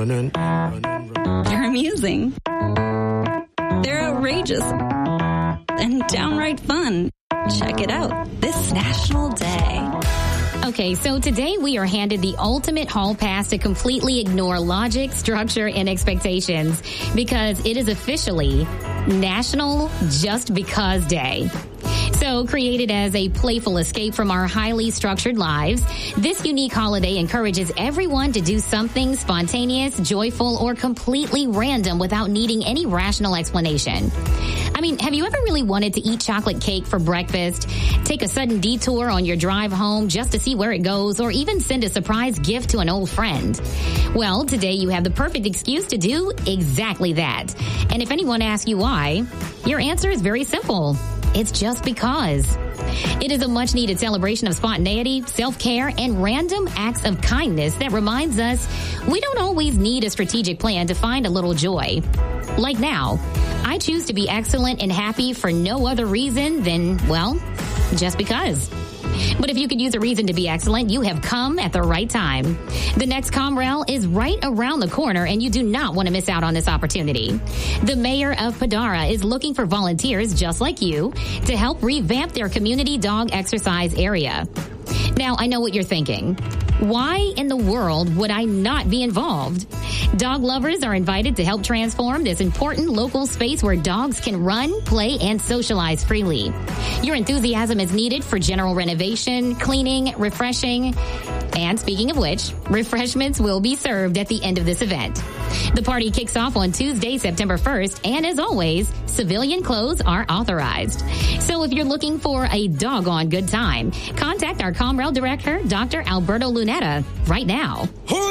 They're amusing. They're outrageous. And downright fun. Check it out. This National Day. Okay, so today we are handed the ultimate hall pass to completely ignore logic, structure, and expectations because it is officially National Just Because Day. So, created as a playful escape from our highly structured lives, this unique holiday encourages everyone to do something spontaneous, joyful, or completely random without needing any rational explanation. I mean, have you ever really wanted to eat chocolate cake for breakfast, take a sudden detour on your drive home just to see where it goes, or even send a surprise gift to an old friend? Well, today you have the perfect excuse to do exactly that. And if anyone asks you why, your answer is very simple. It's just because. It is a much-needed celebration of spontaneity, self-care, and random acts of kindness that reminds us we don't always need a strategic plan to find a little joy. Like now, I choose to be excellent and happy for no other reason than, well, just because. But if you could use a reason to be excellent, you have come at the right time. The next ComRel is right around the corner, and you do not want to miss out on this opportunity. The mayor of Padara is looking for volunteers just like you to help revamp their community dog exercise area. Now, I know what you're thinking. Why in the world would I not be involved? Dog lovers are invited to help transform this important local space where dogs can run, play, and socialize freely. Your enthusiasm is needed for general renovation, cleaning, refreshing, and speaking of which, refreshments will be served at the end of this event. The party kicks off on Tuesday, September 1st, and as always, civilian clothes are authorized. So if you're looking for a doggone good time, contact our ComRel director, Dr. Alberto Lunetta, right now.